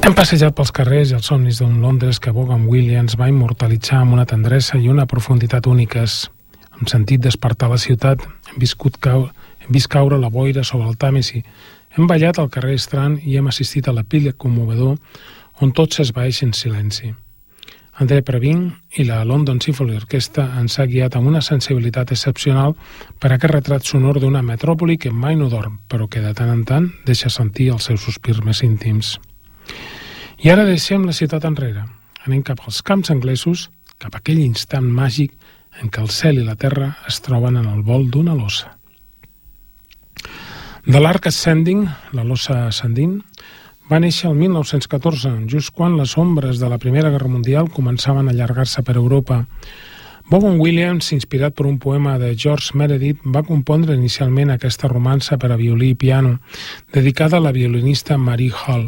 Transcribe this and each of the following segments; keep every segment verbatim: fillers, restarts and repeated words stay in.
Hem passejat pels carrers i els somnis d'un Londres que Vaughan Williams va immortalitzar amb una tendresa i una profunditat úniques. Hem sentit despertar la ciutat, hem, viscut cau... hem vist caure la boira sobre el Tàmesi, hem ballat al carrer Strand i hem assistit a l'epíleg commovedor on tot s'esvaeix en silenci. André Previn i la London Symphony Orchestra ens ha guiat amb una sensibilitat excepcional per a aquest retrat sonor d'una metròpoli que mai no dorm, però que de tant en tant deixa sentir els seus sospirs més íntims. I ara deixem la ciutat enrere. Anem cap als camps anglesos, cap a aquell instant màgic en què el cel i la terra es troben en el vol d'una losa. De l'Arc Ascending, la losa ascendint, va néixer el mil nou-cents catorze, just quan les ombres de la Primera Guerra Mundial començaven a allargar-se per Europa. Vaughan Williams, inspirat per un poema de George Meredith, va compondre inicialment aquesta romança per a violí i piano, dedicada a la violinista Marie Hall.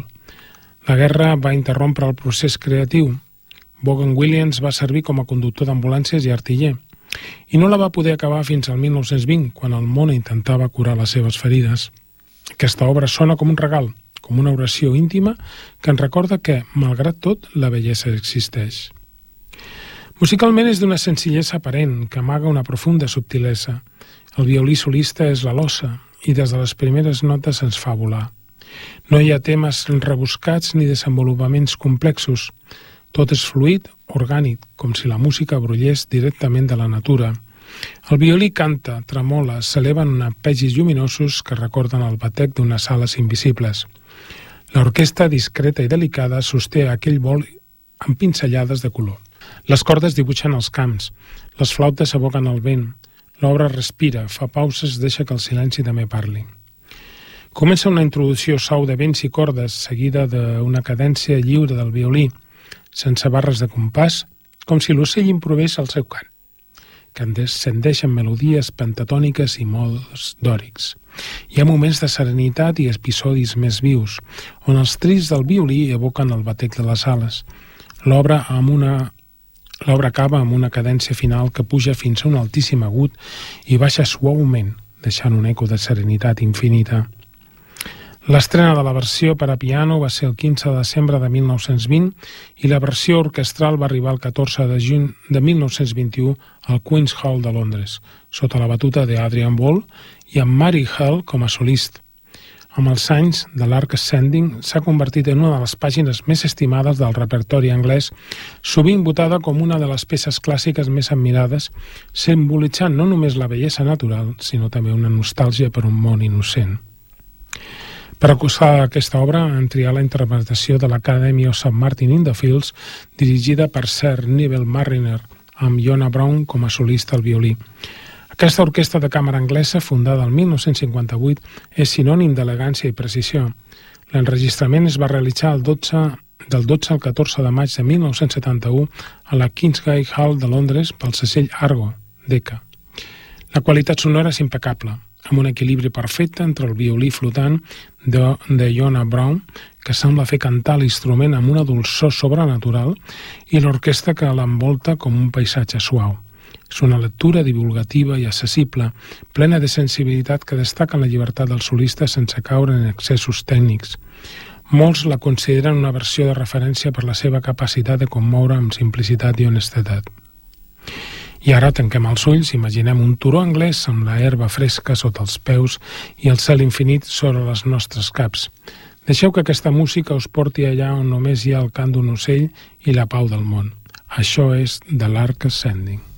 La guerra va interrompre el procés creatiu. Vaughan Williams va servir com a conductor d'ambulàncies i artiller, i no la va poder acabar fins al mil nou-cents vint, quan el món intentava curar les seves ferides. Aquesta obra sona com un regal, com una oració íntima que ens recorda que, malgrat tot, la bellesa existeix. Musicalment és d'una senzillesa aparent que amaga una profunda subtilesa. El violí solista és la losa i des de les primeres notes ens fa volar. No hi ha temes rebuscats ni desenvolupaments complexos. Tot és fluid, orgànic, com si la música brollés directament de la natura. El violí canta, tremola, s'eleven arpegis lluminosos que recorden el batec d'unes ales invisibles. L'orquestra, discreta i delicada, sosté aquell vol amb pinzellades de color. Les cordes dibuixen els camps, les flautes evoquen el vent, l'obra respira, fa pauses, deixa que el silenci també parli. Comença una introducció suau de vents i cordes, seguida d'una cadència lliure del violí, sense barres de compàs, com si l'ocell improvés el seu cant, que descendeix en melodies pentatòniques i mots dòrics. Hi ha moments de serenitat i episodis més vius, on els tris del violí evoquen el batec de les ales. L'obra amb una... L'obra acaba amb una cadència final que puja fins a un altíssim agut i baixa suaument, deixant un eco de serenitat infinita. L'estrena de la versió per a piano va ser el quinze de desembre de mil nou-cents vint i la versió orquestral va arribar el catorze de juny de mil nou-cents vint-i-u al Queen's Hall de Londres, sota la batuta d'Adrian Ball i amb Marie Hall com a solista. Amb els anys, de l'Arc Ascending s'ha convertit en una de les pàgines més estimades del repertori anglès, sovint votada com una de les peces clàssiques més admirades, simbolitzant no només la bellesa natural, sinó també una nostàlgia per un món innocent. Per acusar aquesta obra han triat la interpretació de l'Academy of Saint Martin in the Fields, dirigida per Sir Neville Marriner, amb Iona Brown com a solista al violí. Aquesta orquestra de càmera anglesa, fundada el mil nou-cents cinquanta-vuit, és sinònim d'elegància i precisió. L'enregistrament es va realitzar el dotze, del dotze al catorze de maig de mil nou-cents setanta-u a la Kingsgate Hall de Londres pel segell Argo, Decca. La qualitat sonora és impecable, amb un equilibri perfecte entre el violí flotant de, de Iona Brown, que sembla fer cantar l'instrument amb una dolçor sobrenatural, i l'orquestra que l'envolta com un paisatge suau. És una lectura divulgativa i accessible, plena de sensibilitat que destaca la llibertat del solista sense caure en excessos tècnics. Molts la consideren una versió de referència per la seva capacitat de commoure amb simplicitat i honestedat. I ara tanquem els ulls, imaginem un turó anglès amb la herba fresca sota els peus i el cel infinit sobre les nostres caps. Deixeu que aquesta música us porti allà on només hi ha el cant d'un ocell i la pau del món. Això és de l'Arc Ascending.